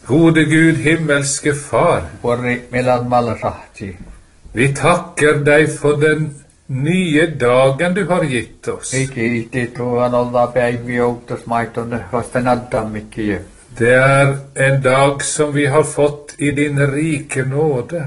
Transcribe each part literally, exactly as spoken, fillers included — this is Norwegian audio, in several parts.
Gode Gud, himmelske Far, vi takker deg for den nye dagen du har gitt oss. Det er en dag som vi har fått i din rike nåde.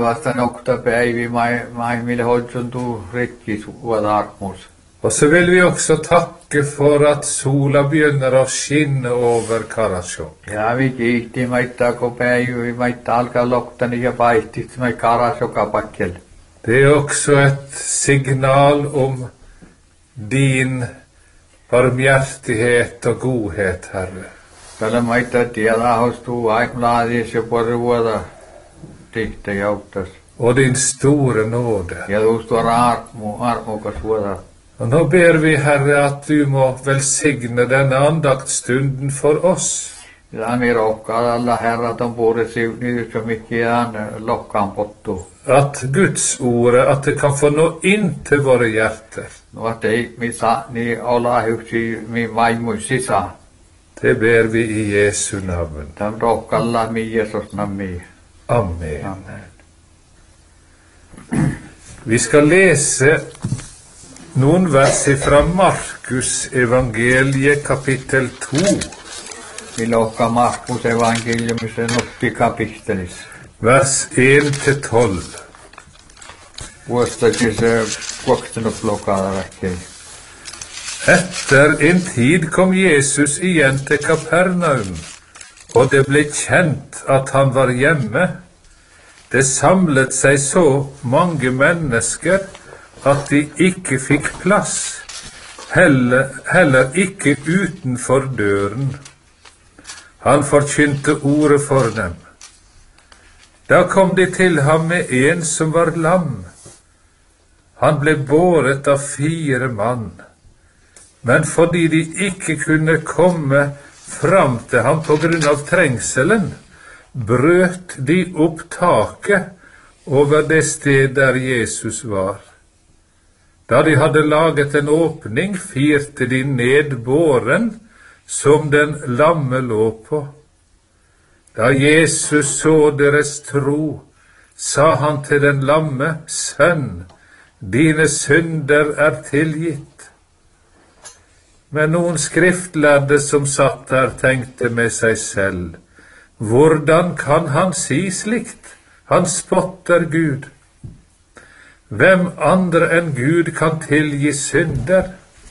Og så vil vi også takke for at sola begynner å skinne over Karasjok. Ja, vi kiitti maittaa ko päivä, maittaa alkaa loktani ja paistit mai Karasjokapakkel. Det er også et signal om din barmhjertighet og godhet, Herre. Tällä maittaa tiedä hostuu aikmlaadis ja porvuoda tihtä jauttas. Og din store nåde. Ja tuosta armo, armokas vuoda. Og nå ber vi, Herre, at du må velsigne denne andaktstunden for oss. At Guds ordet, at det kan få nå inn til våre hjerter. Det ber vi i Jesu navn. Amen. Vi skal lese noen vers fra Markus evangeliet kapittel to. Vi lukker Markus evangelium i sen oppi kapittelis. Vers en til tolv. Vuostakin se kuoktenut lokada väkkei. Etter en tid kom Jesus igjen til Kapernaum, og det ble kjent at han var hjemme. Det samlet seg så mange mennesker at de ikke fikk plass, heller, heller ikke utenfor døren. Han forkynte ordet for dem. Da kom de til ham med en som var lam. Han ble båret av fire mann, men fordi de ikke kunne komme fram til ham på grunn av trengselen, brøt de opp taket over det sted der Jesus var. Da de hadde laget en åpning, firte de ned båren som den lamme lå på. Da Jesus så deres tro, sa han til den lamme, «Sønn, dine synder er tilgitt.» Men noen skriftlærde som satt der tenkte med seg selv, «Hvordan kan han si slikt? Han spotter Gud. Hvem andre enn Gud kan tilgi synder?»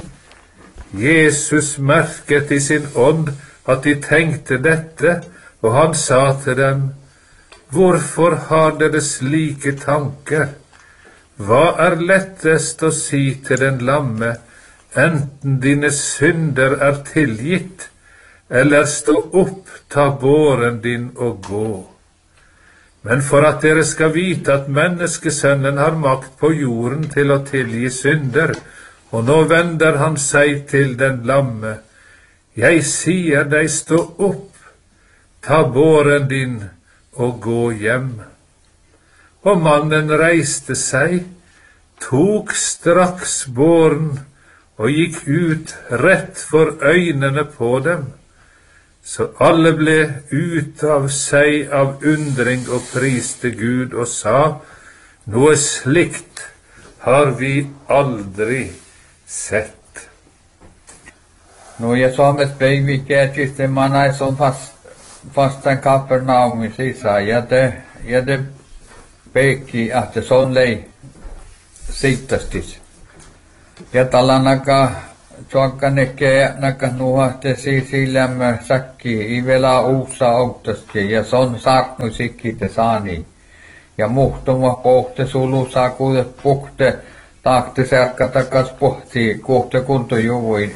Jesus merket i sin ånd at de tenkte dette, og han sa til dem, «Hvorfor har dere slike tanker? Hva er lettest å si til den lamme, enten dine synder er tilgitt, eller stå opp, ta båren din og gå?» Men for at dere skal vite at menneskesønnen har makt på jorden til å tilgi synder, og nå vender han seg til den lamme, «Jeg sier deg, stå opp, ta båren din og gå hjem.» Og mannen reiste seg, tok straks båren og gikk ut rett for øynene på dem. Så alle ble ut av seg av undring og priste Gud og sa, «Noe slikt har vi aldri sett.» No ja Suomessa päivikäärtisten manais on fast, vastaan Kapernaumi sisään ja te, ja te peikki, että se on lei siittastis. Ja talanakaan Tuokka nekee näkä nuhahte siisilämmö säkki ivela uussa auttaskin ja son saartnu sikkite saani. Ja muhtuma pohte sulu saa kuude puhte tahte särkkä takas pohti kuhte kuntojuvui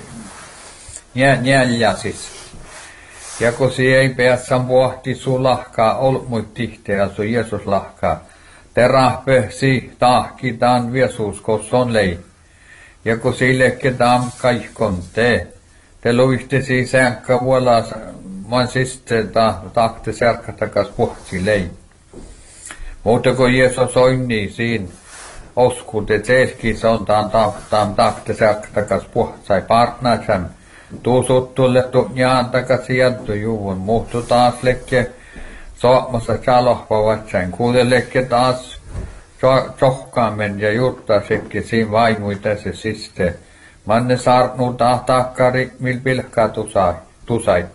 njäljasis. Ja kun si ei päässään pohti su lahkaa olmuit tihte asu Jeesus lahkaa. Terahpe si tahkitaan viesuus kos on lei. Ja kun sillekin tam kaikkon te, te luitte si sänkkä vuolas, man siste ta tahte särkkä takas pohti lei. Mutta kun Jeesus oini siin, osku te tseski son tam tahte särkkä takas pohti partnaksam, Tuusuttulle tunnjaan takaisin jattojuun. Muhtu taas lekke saamassa chalahpavatsain. Kuule lekke taas tjohkaamen ja juttaa sekke siinä vaimuita se siste. Manne saarnuu taas takkari mil pilkkaa tusait.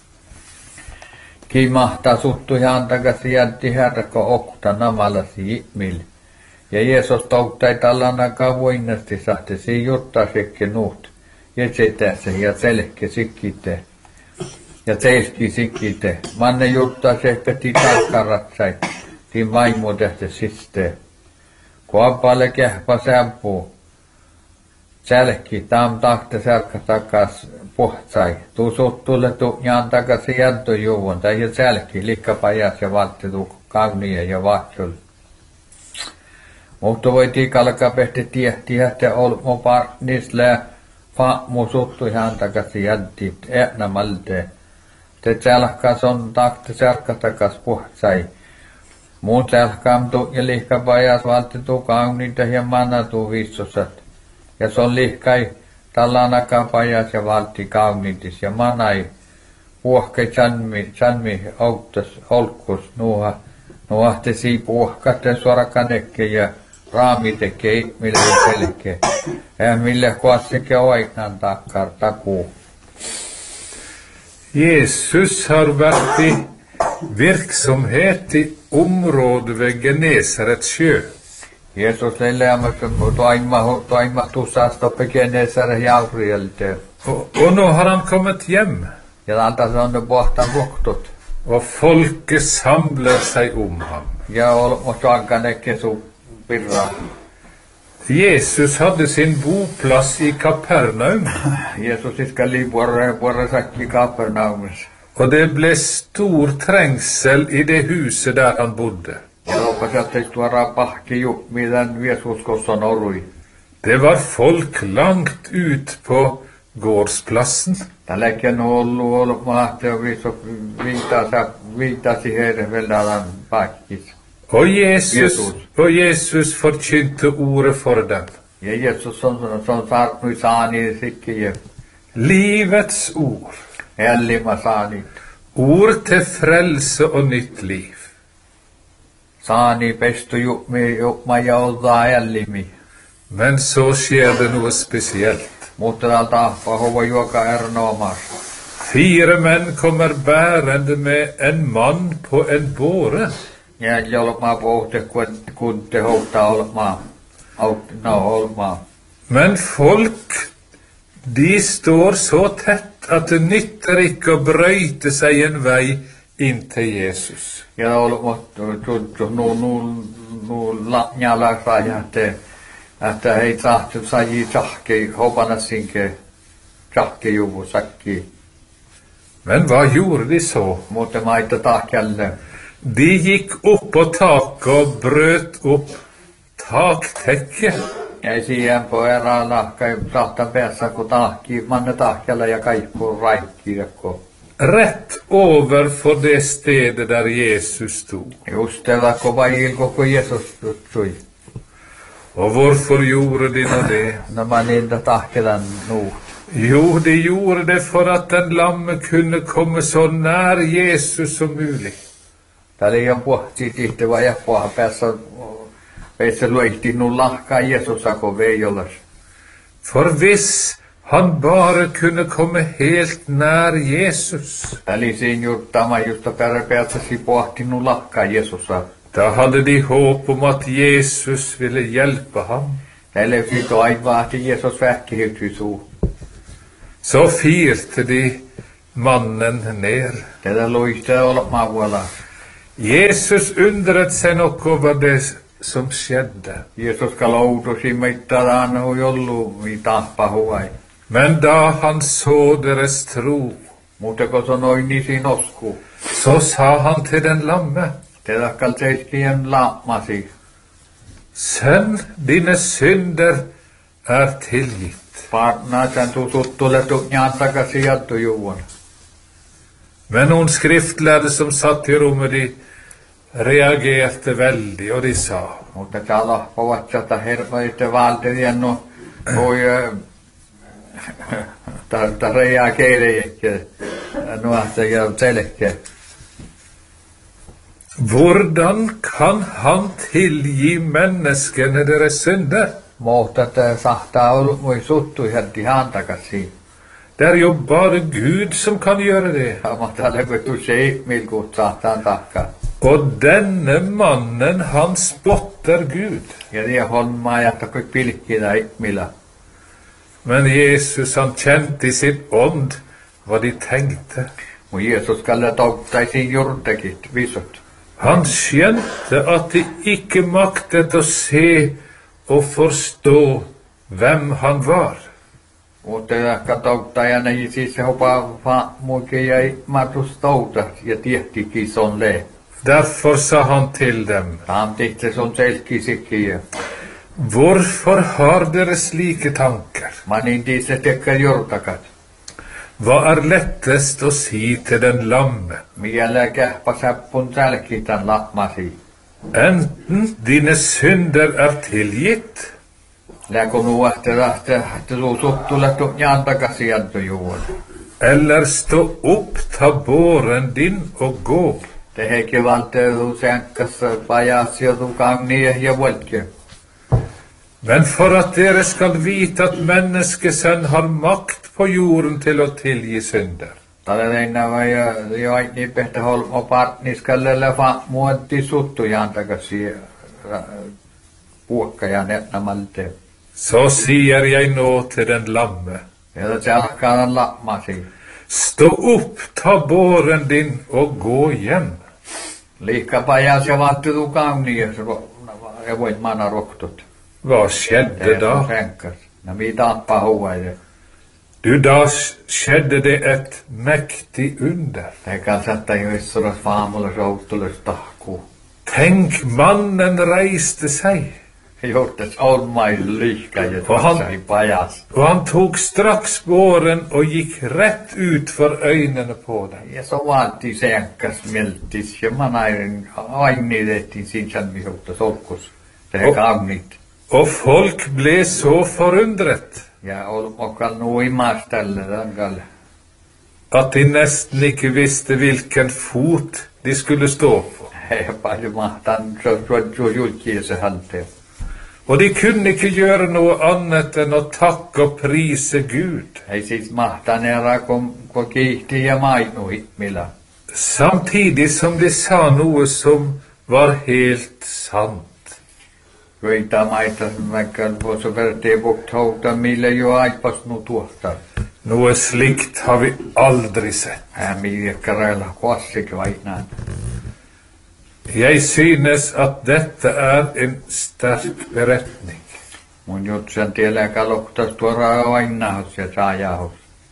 Kimahtaa suttu hän takaisin jätti herko okta namalasi ihmil. Ja Jeesus touttai tallanakaan voinnasti sahte siinä juttaa sekke nuut. Ja se ja selke sikkite. Ja selki sikkite. Manne juttaa sekke ti takkaratsai. Ti vaimu tehtä siste. Kuapalle kehpä sämpuu. Selki tam tahte särkä takas puhtsai. Tuu suttulle tuu jaan takaisin jäntöjuun. Tai ja selki likkapajas ja valtti tuu kaunia ja vahtsulle. Mutta voi tiikalka pehti tiehti, että olmo parnisle fa mu suttu ihan takaisin jäntit äänä malte. Te selkas on tahte särkä takas puhtsai. Muun selkam tuu ja likkapajas valtti tuu kauniita ja manna tuu vissosat. Ja se on lihkai tallanakaan pajas ja valtti kauniitis ja manai puhkei sanmi, sanmi auttas olkus nuuha. Nuahte sii puhkatte suora kanekke ja raami tekee mille selkeä. Ja mille kuasseke oikean takkar takuu. Jesus har vært i virksomhet i området ved Genesarets sjø. Jeesus leilämässä toima toima tussasta Genesaret jaurilta. Og, og nå har han kommet hjem, Ja antaa sonne pohtan vuktut. og folket samler seg om ham. Ja olmo tuankanekke su pirra. Jesus hadde sin boplass i Kapernaum, Jeesus iskali puorre puorre sakki Kapernaumis. og det ble stor trengsel i det huset der han bodde. Ja loppasi että tuoraa pahki ju miten Jeesus kosson orui. Det var folk langt ut på gårdsplassen. Tälläkin on ollut ollut mahtia viittaa viittasi heidän veldalan pakkis. Og Jesus, Jesus. og Jesus forkynte ordet for dem. Ja Jeesus on on saanut saani sikki ja Livets ord. ellima saani. Ord til frelse og nytt liv. Saani pestu ju me ju maja olla ellimi. Men så skjer det noe spesielt. Mutta alta pahova juoka ernoomar. Fire menn kommer bærende med en mann på en båre. Ja jolma pohte kun kun te houtta olma. Aut no olma. Men folk, de står så tett at det nytter ikke å brøyte seg en vei inn til Jesus. Ja olma tuttu nu nu nu la njala sajate. Että hei tahtu saji tahki hopana sinke tahki juvu sakki. Men hva gjorde de så? Mutta maita tahkjalle. De gikk opp på taket og brøt opp taktekket. Ja siihen på eräällä kai tahtan päässä kun tahki manne tahkjalle ja kaikku raikki jakko. Rett over for det stedet der Jesus stod. Just det var kova ilko kun Jeesus tutsui. Og hvorfor gjorde de nå det? När man inte tahkelan nu. Jo, de gjorde det for at den lamme kunne komme så nær Jesus som mulig. Täällä ei ole pohti tihti vai ja poha päässä päässä luihti nu lahkaa Jeesusa kun veijolas. For hvis han bare kunne komme helt nær Jesus, Eli siinä juttama justa päässäsi pohti nu lahkaa Jeesusa. da hadde de håp om at Jesus ville hjelpe ham. Täällä siitä aivan Jeesus vähkihitty suu. Så firte de mannen ned. Täällä luihti olema vuola. Jesus undret seg nok over det som skjedde. Jeesus kaloutusi meittään on jollu mitä pahuai. Men da han så deres tro, Mutta kun se noin niin siinä osku. så sa han til den lamme, Täällä kalteiskien lammasi. Sønn, dine synder er tilgitt. Partnaa sen tuttulle tunjaan takaisin jattojuun. Men noen skriftlærde som satt i rommet, de reagerte veldig, og de sa, Mutta täällä ovat sieltä hermoista valtavien no voi Ta reagerer ikke noe at jeg gjør selke. Hvordan kan han tilgi menneskene deres synder? Mutta että saattaa olla voi suttu heti hantakasi. Det er jo bare Gud som kan gjøre det. Ja, mutta lägger du se milkut saattaa takka. Og denne mannen, han spotter Gud. Ja det hommaa ja takoi pilkkinä millä. Men Jesus, han kjente i sitt ånd hva de tenkte. Og Jesus kalle tauttaisiin jurtekit visut. Han skjønte at de ikke maktet å se og forstå hvem han var. Mutta ehkä tauttajana ei siis hopa muikin jäi matustouta ja tiehtikin son le. Derfor sa han til dem, Han tihti son selkisikin. hvorfor har dere slike tanker? Manin tiise tekkel jurtakat. Hva er lettest å si til den lamme? Miellä kähpäsäppun sälkitän lappmasi. Enten dine synder er tilgitt, Läkö nu että että tuu suttulle tu jantakasi jantu juon. eller stå opp, ta båren din og gå. Det heikin valtee tu sänkäs pajas ja tu kangnie ja volke. Men for at dere skal vite at menneskesønn har makt på jorden til å tilgi synder. Tällä leinä vai jo ei pehtä holmo partniskalle lefa muotti suttu jantakasi puokka ja netnamalte. Så sier jeg nå til den lamme, Ja det alkaa lappmasi. stå opp, ta båren din og gå hjem. Liikka pajas ja vaattu tu kangnie ja voit mana roktut. Hva skjedde da? Sänkäs. Ja mi tappaa huvaille. Du, da skjedde det et mektig under. Det kan sätta ju issuras faamulla souttules tahkuu. Tenk, mannen reiste seg, Jortes olmais liikka ja Og han- tuossa i pajas. og han tok straks båren og gikk rett ut for øynene på dem. Ja så vaati sänkäs miltis ja manairin aini tehtiin sinsan vihutta solkus. Se Oh. kaunit. Og folk ble så forundret Ja olmokal nu imastalle dangalle. at de nesten ikke visste hvilken fot de skulle stå på. Hei paljon mahtan så så julki se halte. Og de kunne ikke gjøre noe annet enn å takke og prise Gud. Hei siis mahtan era kom ko kiihti ja mainui millä. Samtidig som de sa noe som var helt sant. Kuita maita vaikka voisi vertee buktouta millä jo aipas nu tuosta. Noe slikt har vi aldri sett. Hän miekkareilla kossik vainaan. Jeg synes at dette er en sterk beretning. Mun jutsen tiellä kaloktas tuoraa vainahus ja saajahus.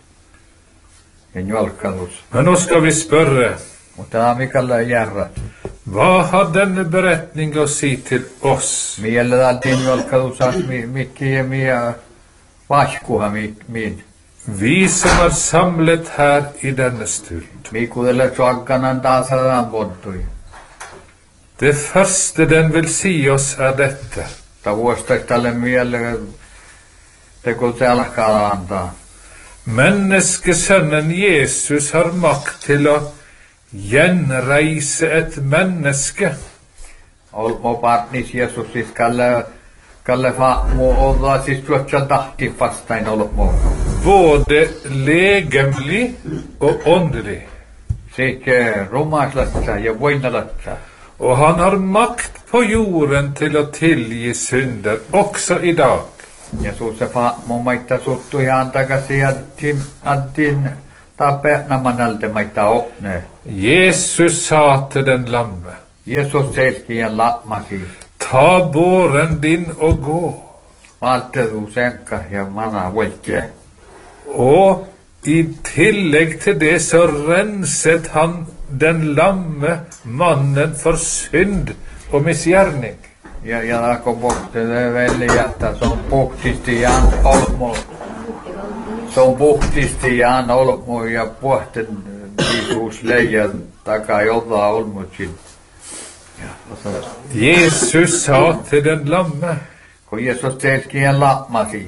Ja njolkalus. Men nå skal vi spørre, Mutta mikalla järra. hva har denne beretning å si til oss? Miellä altiin njolkalus at mi mikki ja mia vaskuha mi min. Vi som er samlet her i denne stund. Mi kudelle suakkanan taasadan vottui. Det første den vil si oss er dette. Ta vuostais tälle mielle te kun se alkaa antaa. Menneskesønnen Jesus har makt til å gjenreise et menneske. Olmo partnis Jesus siis kalle kalle fa mu olla siis tuotsan tahti vastain olmo. Både legemlig og åndelig. Sekä rumaslatsa ja voinalatsa. Og han har makt på jorden til å tilgi synder, også i dag. Ja suussa fa mu maita suttu ihan takaisin adtin adtin tapeetna manalte maita opne. Jesus sa til den lamme, Jesus selki ja lappmasi. ta båren din og gå. Valte du senka ja mana velke. Og i tillegg til det så renset han den lamme mannen for synd og misgjerning. Ja ja alkoi pohti se veli jättää, se on puhtisti ihan olmo. Se on puhtisti ihan olmo ja puhten viisuus leijan takaa jotain olmutsin. Ja Jesus sa til den lamme, kun Jeesus selki ja lappmasi.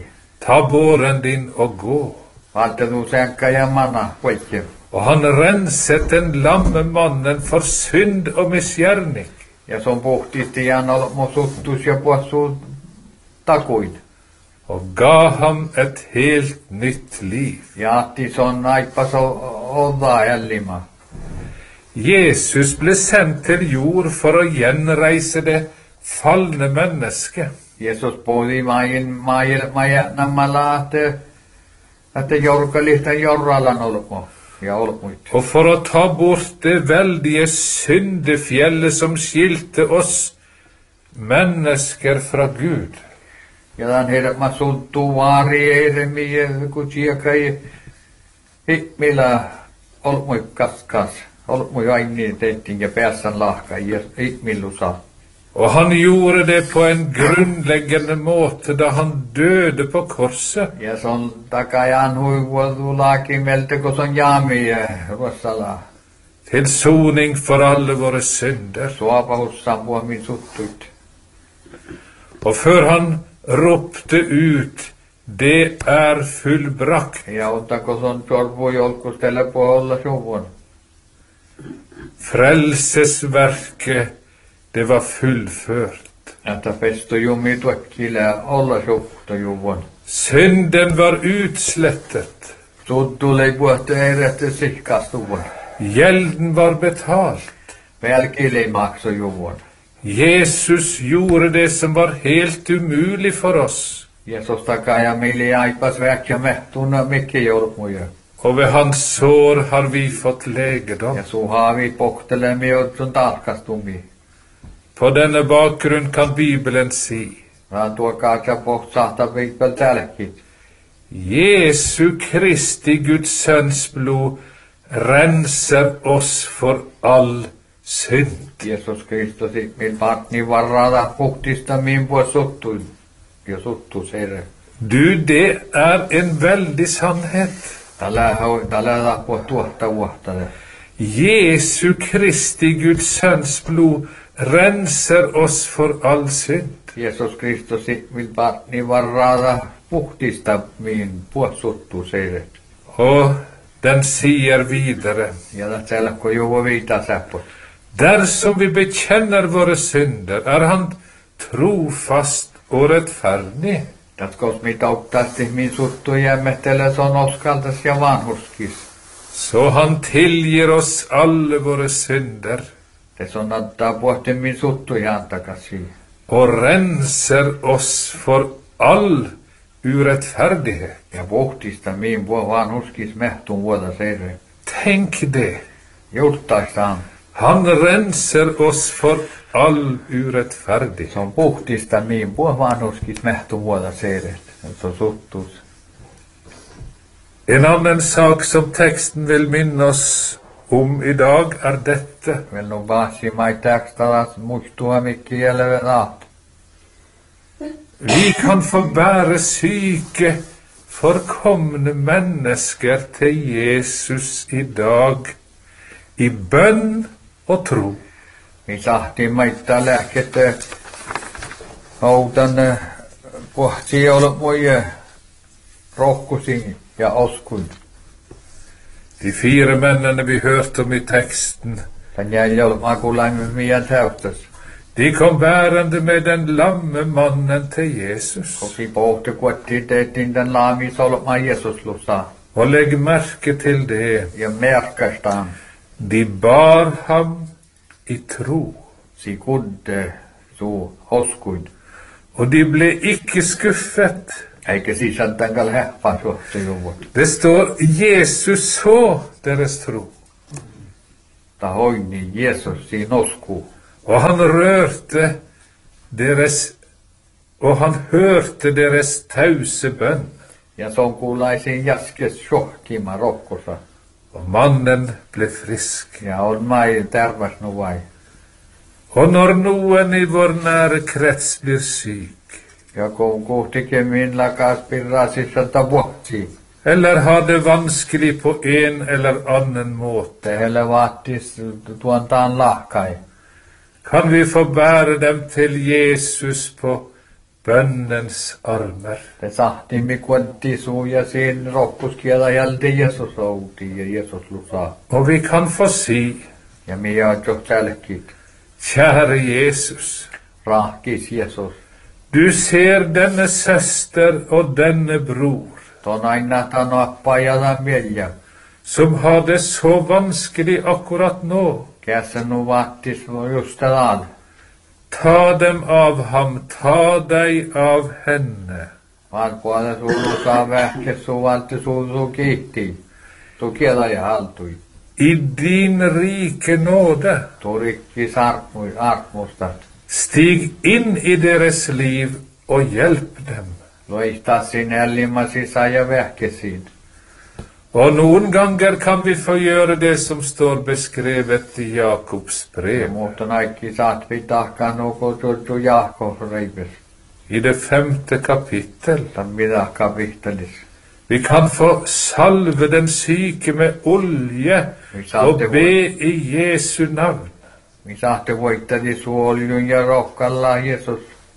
ta båren din og gå. Valta du sänka ja manna poikke. Og han renset den lamme mannen for synd og misgjerning. Ja som pohtisti ja olmo suttus ja puassu takuin. Og ga ham et helt nytt liv. Ja atti son aipas olla ellima. Jesus ble sendt til jord for å gjenreise det falne mennesket. Jesus puhui main mail maja namala että että jorkalista jorralan olmo. Ja olmuit. Og for å ta bort det veldige syndefjellet som skilte oss mennesker fra Gud. Ja dan heidät masuttu vaari eiremi kutsia kai hikmillä olmui kaskas. Olmui aini tehtiin ja päässän lahka ja hikmillusa. Og han gjorde det på en grunnleggende måte da han døde på korset. Ja son takajan huivuotu laakin melte kun son jaami ruossala. Til soning for alle våre synder. Suopa hussan puomin suttuit. Og før han ropte ut, det er fullbrakt. Ja ottako son sorvu jolkustelle på olla suvun. Frelsesverket, det var fullført. Että festo jumi tuokkille olla suvto juvun. Synden var utslettet. Suttu lei puhte eirette sikkastuvun. Gjelden var betalt. Velkille makso juvun. Jesus gjorde det som var helt umulig for oss. Jesus takaja mili aipas väkkä mehtuna mikki jolkmuja. Og ved hans sår har vi fått legedom. Ja så har vi poktelemme jodsun tarkastumi. På denne bakgrunn kan Bibelen si, Vaan tuo kaatsa pohtsahta viippel tälkit. Jesu Kristi Guds sønns blod renser oss for all synd. Jeesus Kristus, min partni varrada puhtista min puol suttuin. Ja suttu seire. Du, det er en veldig sannhet. Tällä hau, tällä tapua tuohta uohtade. Jesu Kristi Guds sønns blod renser oss for all synd. Jeesus Kristus, min partni varrada puhtista min puol suttu seire. Og den sier videre, Ja tällä kun juvo viita säppot. dersom vi bekjenner våre synder, er han trofast og rettferdig. Tatkos mitä ottaasti min suttu jämmettele son oskaltas ja vanhurskis. Så han tilgir oss alle våre synder Det son antaa puhti min suttu jantakasi. og renser oss for all urettferdighet. Ja puhtista min puol vanhurskis mehtun vuoda seire. Tenk det. Juttaistaan. Han renser oss for all urettferdighet. Se on puhtista min puol vanhurskis mehtun vuoda seire. Se on suttus. En annen sak som teksten vil minne oss om i dag, er dette. Vel no vaasi mai tekstalas muistua mikki jälven aat. Vi kan få bære syke, forkomne mennesker til Jesus i dag, i bønn og tro. Mi sahtiin maittaa lääkettä. Houtan pohti olla moi rohkusin ja oskuin. De fire mennene vi hørte om i teksten, Tän jäljä olla makulaimme mian täyttäs. de kom bærende med den lamme mannen til Jesus. Koki pohti kuotti teettiin tän laamis olla Jeesus lussa. Og legg merke til det, Ja merkastaan. de bar ham i tro, Si kudde suu oskuin. og de ble ikke skuffet. Eikä sisän tänkal heppan suhte juvut. Det står, Jesus så deres tro, Ta hoini Jeesus siin osku. og han rørte deres, og han hørte deres tause bønn. Ja se on kuulaisiin jaskes sohkima rohkosa. Og mannen ble frisk. Ja on mai terves nu vai. Og når noen i vår nære krets blir syk, Ja kun kuhtikin min lakas pirrasissa tavuhti. eller har det vanskelig på en eller annen måte, Te hele vaattis tuontaan lahkai. kan vi få bære dem til Jesus på bønnens armer. Te sahtimme kuotti suuja siin rohkuskielä jälti Jeesus outi ja Jeesus lusa. Og vi kan få si, Ja mi jo tälkit. kjære Jesus, Rahkis Jeesus. du ser denne søster og denne bror, Ton aina tanoappa ja mielja. som har det så vanskelig akkurat nå. Kässä nu vaattis just tällä. Ta dem av ham, ta deg av henne. Vaan puolella suulu saa vähke suvalti suulu kiitti. Tu kielä ja haltui. I din rike nåde, Turikki sarkmui arkmustat. stig inn i deres liv og hjelp dem. Loistaa sinne ällimasi saa ja vähkesiin. Og noen ganger kan vi få gjøre det som står beskrevet i Jakobs Ja brev. mutta naikki saat pitahkaan nuku tuttu Jaakov reipes. I det femte kapittel. Tan pitahkaan vihtelis. Vi kan få salve den syke med olje Vi saatte og be i Jesu navn. Mi saatte voittadi suoljun ja rohkalla Jeesus.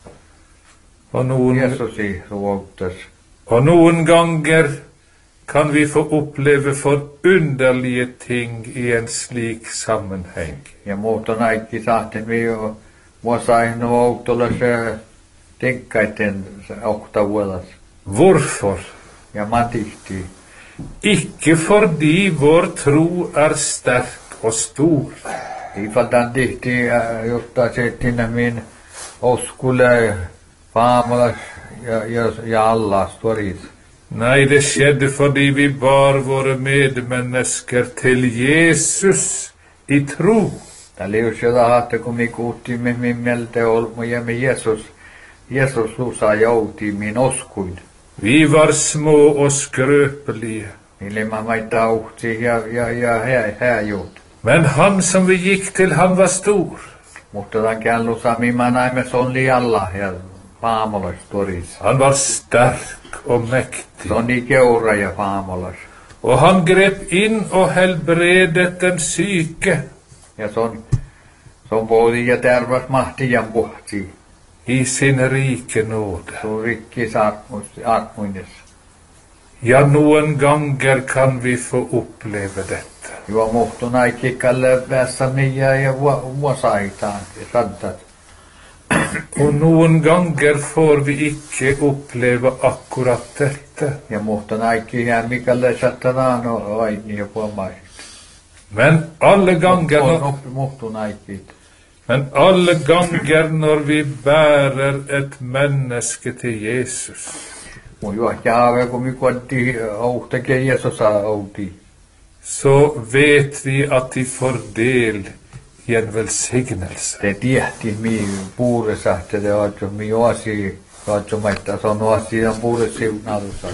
Og noen, Jeesusi ruouttas. og noen ganger kan vi få oppleve forunderlige ting i en slik sammenheng. Ja muuta naikki saatte vi jo muosain outolla se tinkkaiden okta vuodas. Hvorfor? Ja matihti. Ikke fordi vår tro er sterk og stor, Ifaltan tihti jotta settinä min oskule faamulas ja, ja, ja allas toris. nei, det skjedde fordi vi bar våre medmennesker til Jesus i tro. Tää liusjota haatte kun mi kuuttimme min melte olmu ja mi Jeesus. Jeesus lusa jouti min oskuin. Vi var små og skrøpelige, Mille mä maita uhti ja, ja, ja hää, hääjuut. men han som vi gikk til, han var stor. Mutta tämän kellussa minä näimme son lialla ja faamulas toris. Han var sterk og mektig, Se on niin keura ja faamulas. og han grep inn og helbredet den syke Ja se on, se on voodi ja tervas mahtijan puhti. i sin rike nåde. Se on rikki saarmuines. Ja, noen ganger kan vi få oppleve dette. Juo muhtu naikikalle päässä niitä ja vuosaitaan ja santat. Og noen ganger får vi ikke oppleve akkurat dette. Ja muhtu naikki ja mikalle sattanaan on aini ja puomaiset. Men alle ganger, On når, oppi muhtu naikkiit. men alle ganger når vi bærer et menneske til Jesus, Mun juohti haave kun mi kuotti ouhtekee Jeesusa outi. så vet vi at de får del i en velsignelse. Te tiehti mi puuressa, että te ootko mi oasi, ootko maittaa, se on oasi ja puuressa siunalussa.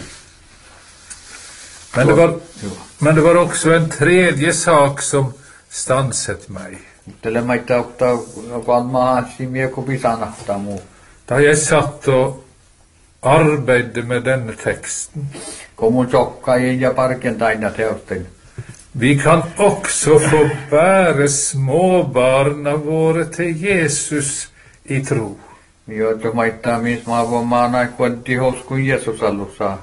Men det, var, Joo. men det var også en tredje sak som stanset meg. Tälle maittaa ottaa, joka on maasi mie kun pisanahtaa muu. Da jeg satt og arbeidet med denne teksten, Kun mun sokkaajin ja parkentaina teostin. vi kan også få bære småbarna våre til Jesus i tro. Mi ootko maittaa mis maa voin maana kuotti hoskun Jeesusallussa.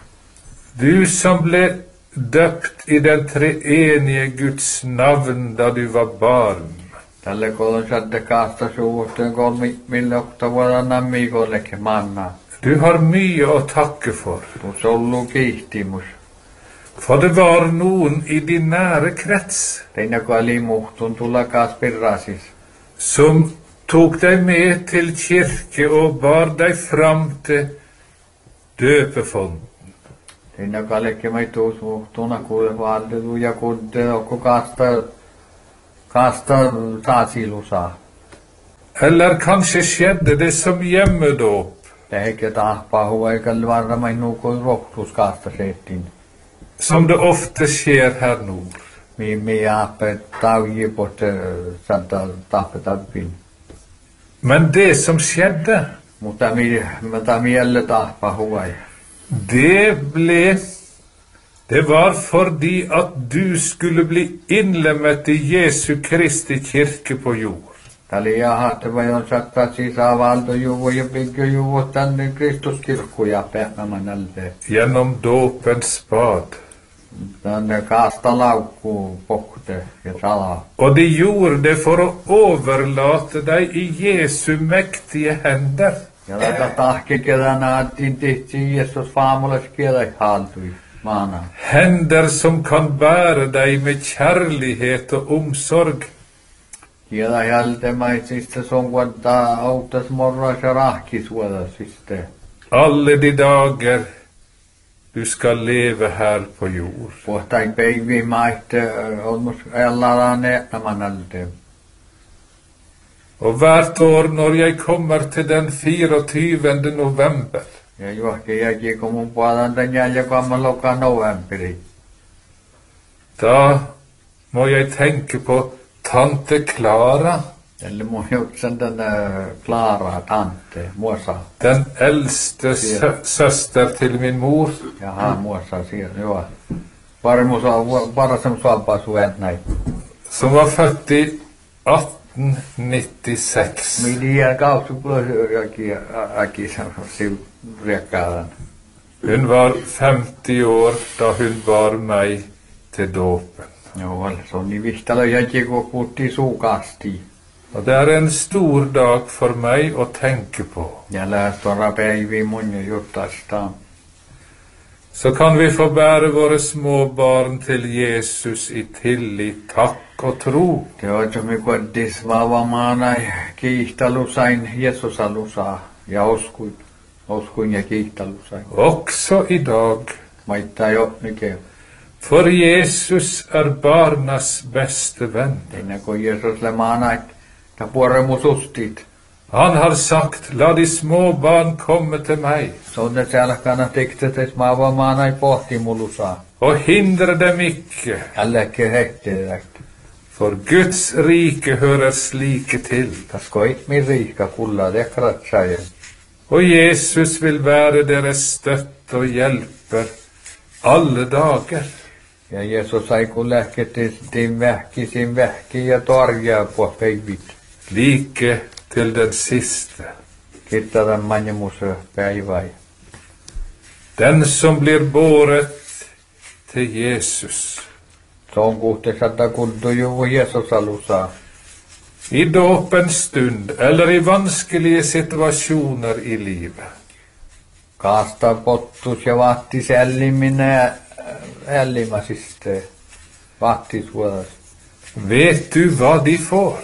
Du som ble døpt i den treenige Guds navn da du var barn. Tälle kolon satte kaasta suvuhteen kolmi mille okta vuoda nammikollekin manna. Du har mye å takke for, Tu sollu kiihtimus. for det var noen i din nære krets Teina kun oli muhtun tulla kaas pirrasis. som tok deg med til kirke og bar deg fram til døpefonden. Teina kun oli maituus muhtuna kuule vallitu ja kunte okko kaasta, kaasta saasilusa. Eller kanskje skjedde det som hjemmedåp, Tehke tahpaa huvaikal varma nuukoi rohtus kaasta seettiin. som det ofte skjer her nord. Mi mi aape tauji pote santa tahpetappin. Men det som skjedde, Mutta mi mutta mielle tahpaa huvai. det ble Det var fordi at du skulle bli innlemmet i Jesu Kristi kirke på jord. Taliahat vajon saattaa sisävaltojuvo ja byggejuvo tänne Kristuskirkkoja Pehnamanalde. genom dåpens bad. Tänne kasta laukku pohte ja salaa. Och de gjorde det för att överlåta dig i Jesu mäktiga händer. Ja tätä tahkikelänä attiin tehtiin Jeesus faamulas kielä haltui maana. Händer som kan bära dig med kärlighet och omsorg. Kielä hältemaisista sonkuattaa autas morras ja rahkisuodasista. Alla de dagar du ska leva här på jord. Pohtain päivi maihte olmus ellaran eetnamanalde. Och vart år när jag kommer till den tjugofyra november, Ja juohke jäki kun mun puolan tän jäljä kamman loka novemberi. då må jag tänka på tante Klara, Eli mun jutsen tänne Klara tante, muosa. den äldste sö- syster till min mor, Jaha, muosa siellä, joo. Pari mun saa, parasem suolpaa suet näin. som var född i arton nittiosex. Midiä kautsu plus jokin äki sil riekkaan. Hon var femtio år då hon bar mig till dåpen. Joo, se on niin vihtalo jäki kun puhuttiin suukasti. Och det är en stor dag för mig att tänka på. Ja lähtöra päiviä mun juttastaan. Så kan vi få bära våra små barn till Jesus i tillit, tack och tro. Te ootsomi koddis vaavamaana kiihtalusain Jeesusalusaa ja oskuin. Oskuin ja kiihtalusain. Också idag. Maittaa jo nyke. För Jesus är barnas bästa vän. Ennen kuin Jeesus lemaana, että puoremusustit. Han har sagt, låt de små barn komma till mig Sonne selkana tekstet, että vaavamaana ei pohti mulusaa. och hindra dem icke. Älläkin hehtteläkt. För Guds rike hörer slike till. Kasko min riika kulla dekratsajen. Och Jesus vill vara deras stöd och hjälper alla dagar. Ja Jeesus sai kun lähketti sin vähki, sin vähki ja torjaa på päivit. Like till den sista. Kiittävän manjemusa päiväi. Den som blir båret till Jesus. Se on kuhtesata kuntujuvu Jeesusalusaa. I dåpens stund eller i vanskliga situationer i livet. Kaasta pottus ja vahti sälliminen ällimasiste. Vahti suodas. Vet du vad de får?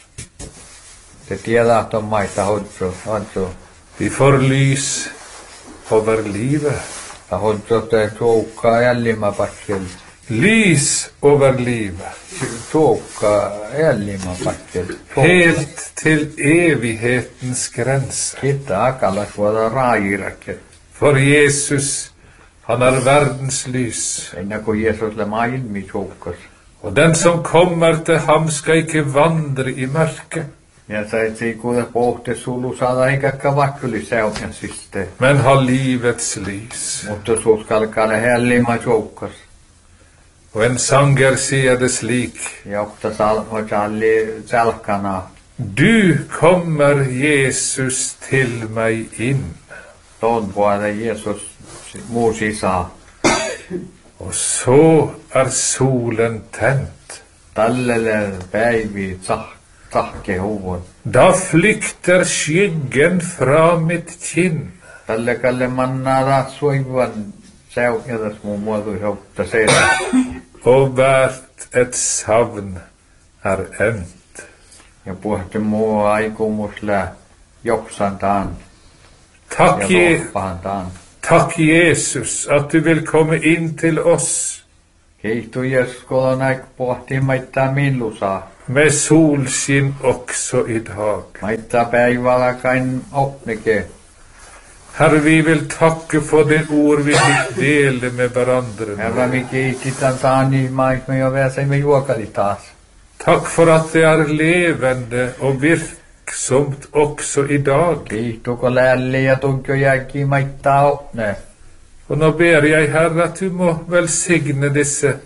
Se tiedät on maita hodso, hodso. De får lys över livet. Ja hodso te suukkaa ällimapakkel. Lys över livet. Suukkaa ällimapakkel. Helt till evighetens gränser. Kiittää akalla suoda raajirakkel. För Jesus, han är världens lys. Ennen kuin Jeesus lemaa ilmi suukkas. Och den som kommer till ham ska icke vandra i mörker, Ja sä et sii kuule pohte sulu saada eikä kavakkuli seutjan siste. men har livets lys. Mutta suus kalkaale hellima suukkas. Och en sånger säger det slik. Ja okta salmo jalli selkana. Du kommer, Jesus, till mig in. Ton puolella Jeesus muu sisään. Och så är solen tänt. Tallelle päivi tsah, tsahke huvun. Då flykter skyggen från mitt kinn. Talle kalle mannara suivan seutjadas muun muotu joutta seitä. Och värt ett savn är ömt. Ja puhti muu aikumusle joksantaan Tack, ja Je- loppahantaan. tack Jesus att du vill komma in till oss Kiihtu Jeesus kolonäik pohti maittaa millusaa. med solskin också idag. Maittaa päivällä kain opnike. Herre, vi vill tacka för det ord vi fick dela med varandra. Herra, mi kiititän taani maisme jo väseimme juokali taas. Tack för att det är levande och virksamt också idag. Kiihtu kun lälli ja tunkio jäki maittaa opne. Och nu ber jag, Herre, att du må välsigna dessa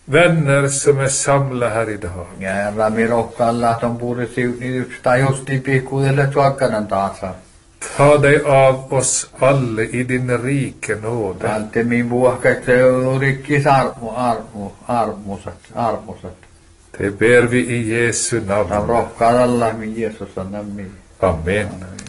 vänner som är samlade här idag. Ja Herra, me rohkaillaan, että on puhuttu yksi tai justi pikkuudelle tuokkanan taas. Ta dig av oss alla i din rike nåde. Ante min vuohkat se on rikkis armo, armo, armoset, armoset. Det ber vi i Jesu namn. Rohkaillaan min Jeesus on nämni. Amen.